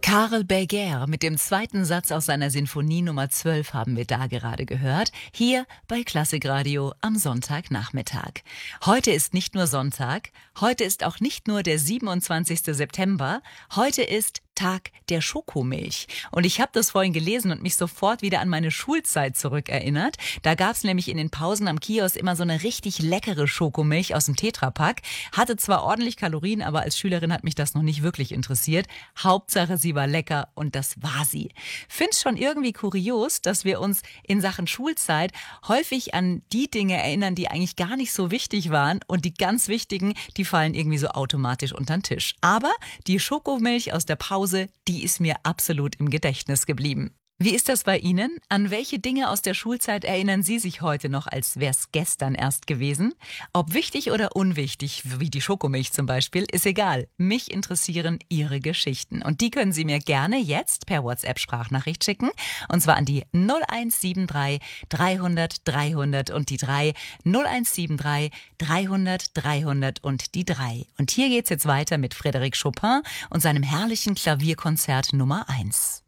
Karel Berger mit dem zweiten Satz aus seiner Sinfonie Nummer 12 haben wir da gerade gehört, hier bei Klassikradio am Sonntagnachmittag. Heute ist nicht nur Sonntag, heute ist auch nicht nur der 27. September, heute ist Tag der Schokomilch. Und ich habe das vorhin gelesen und mich sofort wieder an meine Schulzeit zurückerinnert. Da gab's nämlich in den Pausen am Kiosk immer so eine richtig leckere Schokomilch aus dem Tetrapack. Hatte zwar ordentlich Kalorien, aber als Schülerin hat mich das noch nicht wirklich interessiert. Hauptsache, sie war lecker und das war sie. Find's schon irgendwie kurios, dass wir uns in Sachen Schulzeit häufig an die Dinge erinnern, die eigentlich gar nicht so wichtig waren und die ganz wichtigen, die fallen irgendwie so automatisch unter den Tisch. Aber die Schokomilch aus der Pause, die ist mir absolut im Gedächtnis geblieben. Wie ist das bei Ihnen? An welche Dinge aus der Schulzeit erinnern Sie sich heute noch, als wär's gestern erst gewesen? Ob wichtig oder unwichtig, wie die Schokomilch zum Beispiel, ist egal. Mich interessieren Ihre Geschichten. Und die können Sie mir gerne jetzt per WhatsApp-Sprachnachricht schicken. Und zwar an die 0173 300 300 und die 3. 0173 300 300 und die 3. Und hier geht's jetzt weiter mit Frédéric Chopin und seinem herrlichen Klavierkonzert Nummer 1.